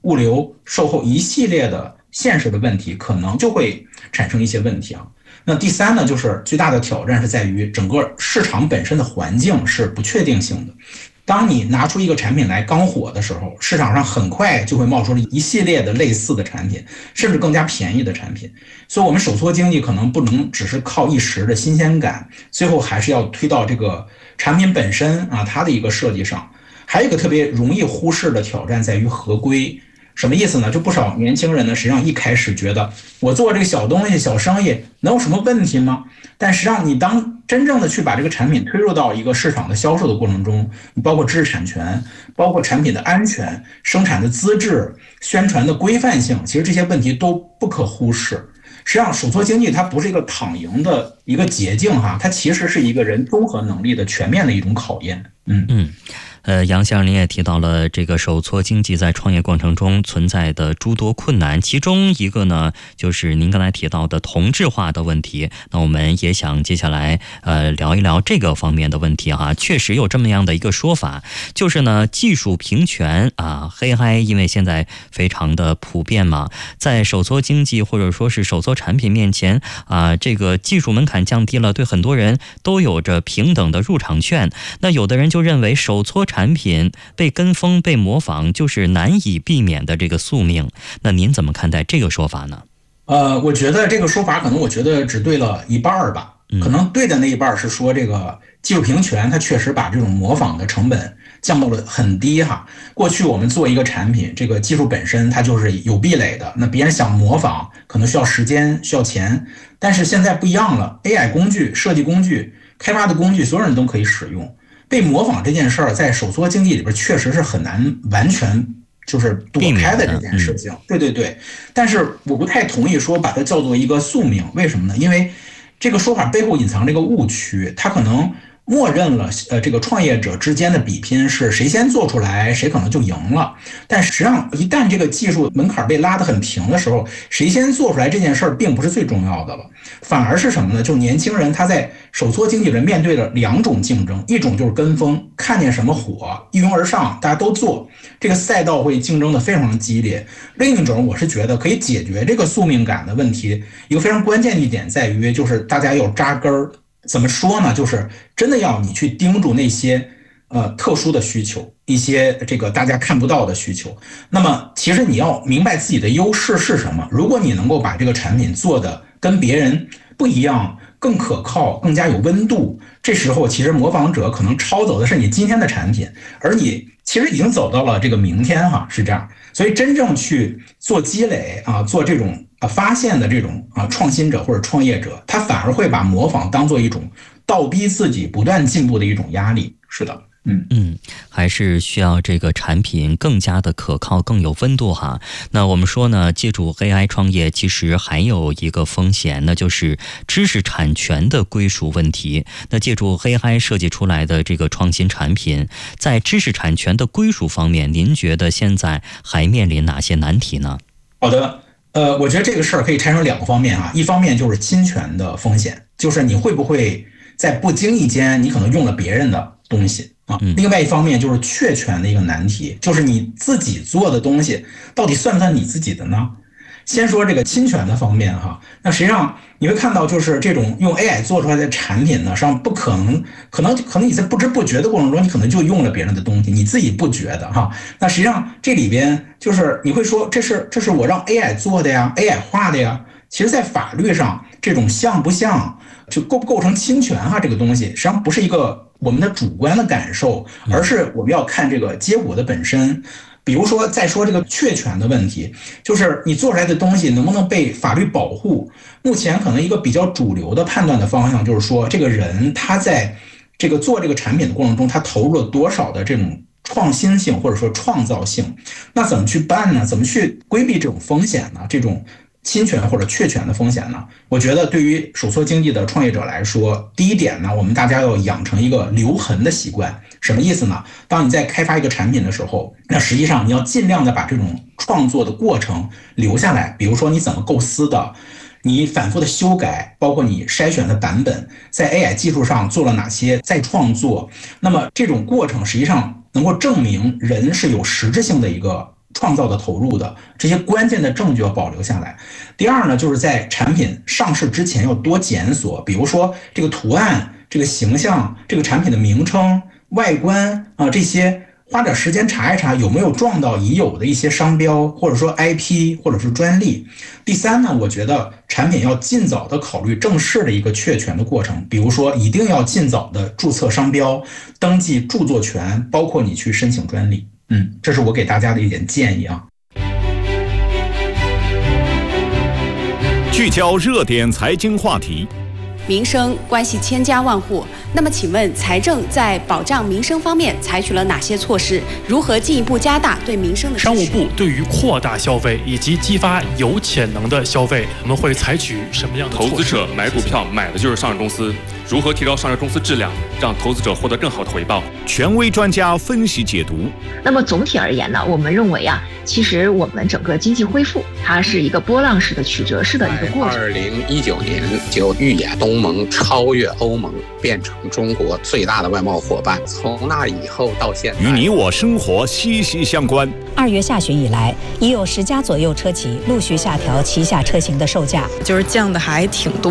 物流、售后一系列的现实的问题，可能就会产生一些问题啊。那第三呢，就是最大的挑战是在于整个市场本身的环境是不确定性的。当你拿出一个产品来刚火的时候，市场上很快就会冒出一系列的类似的产品，甚至更加便宜的产品。所以我们手搓经济可能不能只是靠一时的新鲜感，最后还是要推到这个产品本身啊，它的一个设计上。还有一个特别容易忽视的挑战在于合规。什么意思呢？就不少年轻人呢，实际上一开始觉得我做这个小东西、小生意能有什么问题吗？但实际上，你当真正的去把这个产品推入到一个市场的销售的过程中，你包括知识产权、包括产品的安全、生产的资质、宣传的规范性，其实这些问题都不可忽视。实际上，手搓经济它不是一个躺赢的一个捷径哈，它其实是一个人综合能力的全面的一种考验。 杨先生您也提到了这个手搓经济在创业过程中存在的诸多困难，其中一个呢就是您刚才提到的同质化的问题。那我们也想接下来聊一聊这个方面的问题哈。确实有这么样的一个说法，就是呢技术平权啊，黑嗨因为现在非常的普遍嘛，在手搓经济或者说是手搓产品面前啊，这个技术门槛降低了，对很多人都有着平等的入场券。那有的人就认为手搓产品被跟风被模仿就是难以避免的这个宿命，那您怎么看待这个说法呢？ 我觉得这个说法可能我觉得只对了一半吧，可能对的那一半是说这个技术平权它确实把这种模仿的成本降到了很低哈。过去我们做一个产品，这个技术本身它就是有壁垒的，那别人想模仿可能需要时间需要钱，但是现在不一样了， AI 工具、设计工具、开发的工具，所有人都可以使用。被模仿这件事儿，在手搓经济里边确实是很难完全就是躲开的这件事情。对。但是我不太同意说把它叫做一个宿命，为什么呢？因为这个说法背后隐藏这个误区，它可能默认了这个创业者之间的比拼是谁先做出来，谁可能就赢了。但实际上，一旦这个技术门槛被拉得很平的时候，谁先做出来这件事儿并不是最重要的了，反而是什么呢？就是年轻人他在手搓经济里面对了两种竞争，一种就是跟风，看见什么火一拥而上，大家都做，这个赛道会竞争的非常激烈。另一种，我是觉得可以解决这个宿命感的问题，一个非常关键的一点在于，就是大家要扎根儿。怎么说呢？就是真的要你去盯住那些特殊的需求，一些这个大家看不到的需求。那么其实你要明白自己的优势是什么。如果你能够把这个产品做的跟别人不一样，更可靠，更加有温度，这时候其实模仿者可能抄走的是你今天的产品，而你其实已经走到了这个明天哈，是这样。所以真正去做积累啊，做这种发现的这种创新者或者创业者，他反而会把模仿当做一种倒逼自己不断进步的一种压力。是的。 还是需要这个产品更加的可靠，更有温度哈。那我们说呢，借助 AI 创业其实还有一个风险，那就是知识产权的归属问题。那借助 AI 设计出来的这个创新产品，在知识产权的归属方面，您觉得现在还面临哪些难题呢？ 好的，我觉得这个事儿可以拆成两个方面一方面就是侵权的风险，就是你会不会在不经意间你可能用了别人的东西另外一方面就是确权的一个难题，就是你自己做的东西到底算不算你自己的呢？先说这个侵权的方面那实际上你会看到，就是这种用 AI 做出来的产品呢，实际上不可能，可能你在不知不觉的过程中，你可能就用了别人的东西，你自己不觉得那实际上这里边就是你会说，这是我让 AI 做的呀 ，AI 画的呀。其实，在法律上，这种像不像，就构不构成侵权这个东西，实际上不是一个我们的主观的感受，而是我们要看这个结果的本身。比如说，再说这个确权的问题，就是你做出来的东西能不能被法律保护？目前可能一个比较主流的判断的方向就是说，这个人他在这个做这个产品的过程中，他投入了多少的这种创新性或者说创造性？那怎么去办呢？怎么去规避这种风险呢？这种侵权或者确权的风险呢？我觉得对于手搓经济的创业者来说，第一点呢，我们大家要养成一个留痕的习惯。什么意思呢？当你在开发一个产品的时候，那实际上你要尽量的把这种创作的过程留下来。比如说你怎么构思的，你反复的修改，包括你筛选的版本，在 AI 技术上做了哪些再创作。那么这种过程实际上能够证明人是有实质性的一个创造的、投入的这些关键的证据要保留下来。第二呢，就是在产品上市之前要多检索，比如说这个图案、这个形象、这个产品的名称、外观这些。花点时间查一查有没有撞到已有的一些商标，或者说 IP 或者是专利。第三呢，我觉得产品要尽早的考虑正式的一个确权的过程，比如说一定要尽早的注册商标、登记著作权，包括你去申请专利。这是我给大家的一点建议啊。 聚焦热点财经话题。 民生关系千家万户，那么请问财政在保障民生方面采取了哪些措施？如何进一步加大对民生的支持？ 商务部对于扩大消费以及激发有潜能的消费，我们会采取什么样的措施？ 投资者买股票买的就是上市公司，如何提高上市公司质量，让投资者获得更好的回报？ 权威专家分析解读。 那么总体而言呢，我们认为其实我们整个经济恢复，它是一个波浪式的曲折式的一个过程。 2019年就预演东盟超越欧盟，变成中国最大的外贸伙伴。从那以后到现在， 与你我生活息息相关。 2月下旬以来，已有10家左右车企陆续下调旗下车型的售价， 就是降的还挺多